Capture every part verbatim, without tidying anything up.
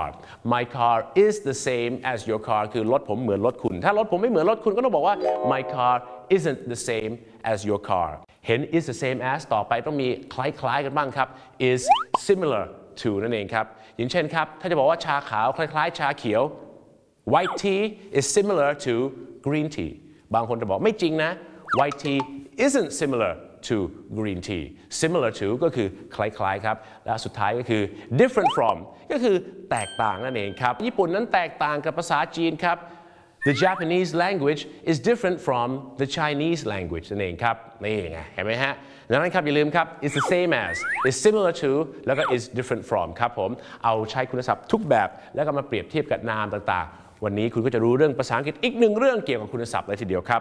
car my car is the same as your car คือรถผมเหมือนรถคุณถ้ารถผมไม่เหมือนรถคุณก็ต้องบอกว่า my car isn't the same as your car เห็น is the same as ต่อไปต้องมีคล้ายๆกันบ้างครับ is similar to นั่นเองครับอย่างเช่นครับถ้าจะบอกว่าชาขาวคล้ายๆชาเขียว white tea is similar to green tea บางคนจะบอกไม่จริงนะ white tea isn't similar to green tea similar to ก็คือคล้ายๆครับและสุดท้ายก็คือ different from ก็คือแตกต่างนั่นเองครับญี่ปุ่นนั้นแตกต่างกับภาษาจีนครับ the Japanese language is different from the Chinese language นั่นเองครับนี่ไงเห็นไหมฮะดังนั้นครับอย่าลืมครับ is the same as is similar to แล้วก็ is different from ครับผมเอาใช้คุณศัพท์ทุกแบบแล้วก็มาเปรียบเทียบกับนามต่างๆวันนี้คุณก็จะรู้เรื่องภาษาอังกฤษอีกหนึ่งเรื่องเกี่ยวกับคุณศัพท์เลยทีเดียวครับ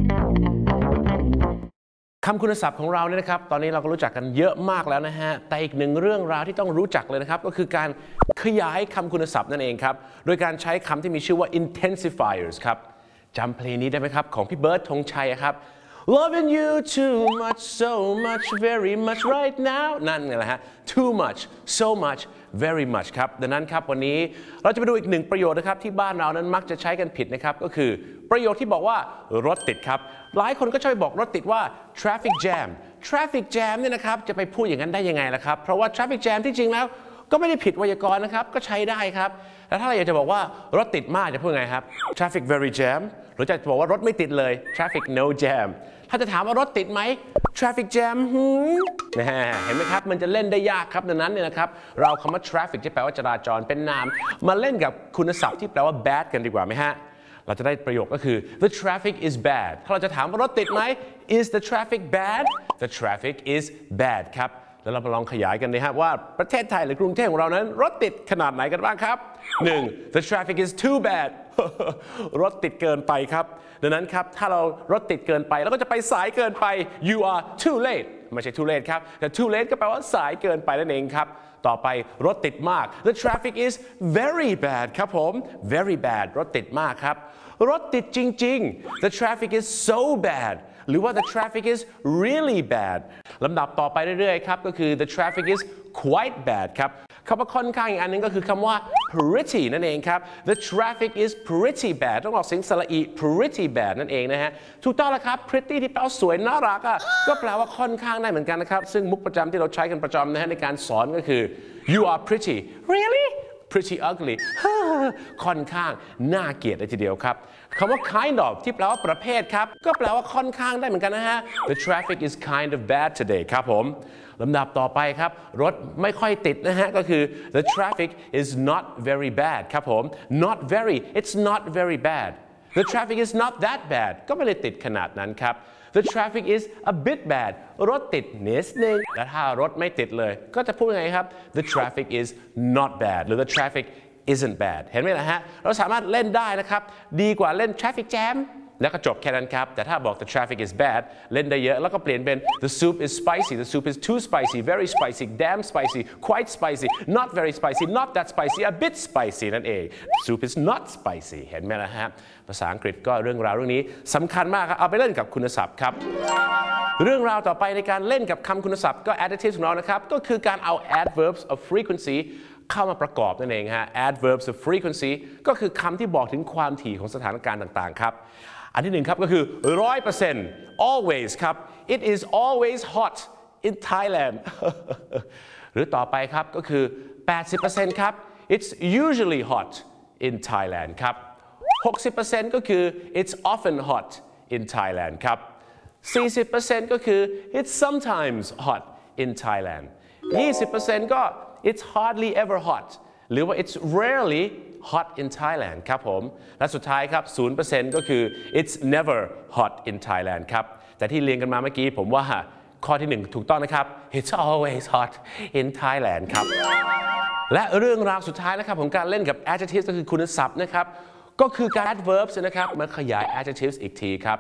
คำคุณศัพท์ของเราเนี่ยนะครับตอนนี้เราก็รู้จักกันเยอะมากแล้วนะฮะแต่อีกหนึ่งเรื่องราวที่ต้องรู้จักเลยนะครับก็คือการขยายคำคุณศัพท์นั่นเองครับโดยการใช้คำที่มีชื่อว่า intensifiers ครับจำเพลงนี้ได้ไหมครับของพี่เบิร์ดธงชัยครับ loving you too much so much very much right now นั่นไงล่ะฮะ too much so much very much ครับดังนั้นครับวันนี้เราจะไปดูอีกหนึ่งประโยคนะครับที่บ้านเรานั้นมักจะใช้กันผิดนะครับก็คือประโยคที่บอกว่ารถติดครับหลายคนก็ชอบบอกรถติดว่า traffic jam traffic jam เนี่ยนะครับจะไปพูดอย่างนั้นได้ยังไงล่ะครับเพราะว่า traffic jam ที่จริงแล้วก็ไม่ได้ผิดไวยากรณ์นะครับก็ใช้ได้ครับแล้วถ้าเราอยากจะบอกว่ารถติดมากจะพูดไงครับ traffic very jam หรือจะบอกว่ารถไม่ติดเลย traffic no jam ถ้าจะถามว่ารถติดไหม traffic jam หืมนะฮะเห็นไหมครับมันจะเล่นได้ยากครับดังนั้นเนี่ยนะครับเราคำว่า traffic ที่แปลว่าจราจรเป็นนามมาเล่นกับคุณศัพท์ที่แปลว่า bad กันดีกว่าไหมฮะเราจะได้ประโยคก็คือ the traffic is bad ถ้าเราจะถามว่ารถติดไหม is the traffic bad the traffic is bad ครับแล้วเรามาลองขยายกันนะฮะว่าประเทศไทยหรือกรุงเทพของเรานั้นรถติดขนาดไหนกันบ้างครับ หนึ่ง the traffic is too bad รถติดเกินไปครับดังนั้นครับถ้าเรารถติดเกินไปแล้วก็จะไปสายเกินไป you are too late ไม่ใช่ too late ครับแต่ too late ก็แปลว่าสายเกินไปนั่นเองครับต่อไปรถติดมาก the traffic is very bad ครับผม very bad รถติดมากครับรถติดจริงๆ the traffic is so bad หรือว่า the traffic is really bad ลำดับต่อไปเรื่อยๆครับก็คือ the traffic is quite bad ครับคำว่าค่อนข้างอีกอันนึงก็คือคำว่า pretty นั่นเองครับ the traffic is pretty bad ต้องออกเสียงสระอี pretty bad นั่นเองนะฮะถูกต้องแล้วครับ pretty ที่แปลว่าสวยน่ารักอ่ะก็แปลว่าค่อนข้างได้เหมือนกันนะครับซึ่งมุกประจำที่เราใช้กันประจำนะฮะในการสอนก็คือ you are pretty really pretty ugly ค่อนข้างน่าเกลียดเลยทีเดียวครับคำว่า kind of ที่แปลว่าประเภทครับก็แปลว่าค่อนข้างได้เหมือนกันนะฮะ the traffic is kind of bad today ครับผมลำดับต่อไปครับรถไม่ค่อยติดนะฮะก็คือ the traffic is not very bad ครับผม not very it's not very bad the traffic is not that bad ก็ไม่ได้ติดขนาดนั้นครับThe traffic is a bit bad รถติดนิดนึงและถ้ารถไม่ติดเลยก็จะพูดยังไงครับ The traffic is not bad หรือ the traffic isn't bad เห็นไหมล่ะฮะเราสามารถเล่นได้นะครับดีกว่าเล่น traffic jam แล้วก็จบแค่นั้นครับแต่ถ้าบอก the traffic is bad เล่นได้เยอะแล้วก็เปลี่ยนเป็น the soup is spicy the soup is too spicy very spicy damn spicy quite spicy not very spicy not that spicy a bit spicy นั่นเอง soup is not spicy เห็นไหมล่ะฮะภาษาอังกฤษก็เรื่องราวเรื่องนี้สำคัญมากครับเอาไปเล่นกับคุณศัพท์ครับเรื่องราวต่อไปในการเล่นกับคำคุณศัพท์ก็ adjectives ของเรานะครับก็คือการเอา adverbs of frequency เข้ามาประกอบนั่นเองฮะ adverbs of frequency ก็คือคำที่บอกถึงความถี่ของสถานการณ์ต่างๆครับอันที่หนึ่งครับก็คือ one hundred percent always ครับ it is always hot in Thailand หรือต่อไปครับก็คือ eighty percent ครับ it's usually hot in Thailand ครับsixty percent ก็คือ it's often hot in Thailand ครับforty percent ก็คือ it's sometimes hot in Thailand twenty percent ก็ it's hardly ever hot หรือว่า it's rarely hot in Thailand ครับผมและสุดท้ายครับ zero percent ก็คือ it's never hot in Thailand ครับแต่ที่เรียนกันมาเมื่อกี้ผมว่าข้อที่หนึ่งถูกต้องนะครับ it's always hot in Thailand ครับและเรื่องราวสุดท้ายนะครับของการเล่นกับ adjectives ก็คือคุณศัพท์นะครับก็คือการ adverbs นะครับมาขยาย adjectives อีกทีครับ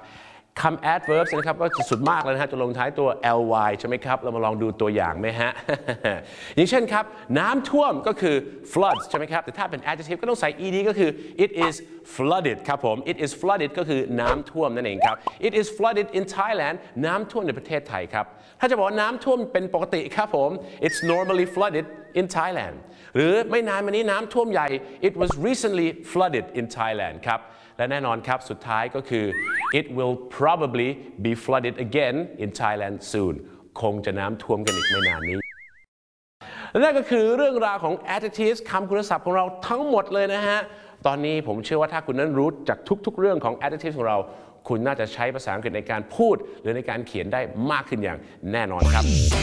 คำ adverbs นะครับก็จะสุดมากเลยนะฮะจะลงท้ายตัว ly ใช่ไหมครับเรามาลองดูตัวอย่างไหมฮะ อย่างเช่นครับน้ำท่วมก็คือ floods ใช่ไหมครับแต่ถ้าเป็น adjective ก็ต้องใส่ ed ก็คือ it is flooded ครับผม it is flooded ก็คือน้ำท่วมนั่นเองครับ it is flooded in Thailand น้ำท่วมในประเทศไทยครับถ้าจะบอกว่าน้ำท่วมเป็นปกติครับผม it's normally flooded in Thailand หรือไม่นานมานี้น้ำท่วมใหญ่ it was recently flooded in Thailand ครับและแน่นอนครับสุดท้ายก็คือ it will probably be flooded again in Thailand soon คงจะน้ำท่วมกันอีกไม่นานนี้และนั่นก็คือเรื่องราวของ adjectives คำคุณศัพท์ของเราทั้งหมดเลยนะฮะตอนนี้ผมเชื่อว่าถ้าคุณนั้นรู้จากทุกๆเรื่องของ adjectives ของเราคุณน่าจะใช้ภาษาอังกฤษในการพูดหรือในการเขียนได้มากขึ้นอย่างแน่นอนครับ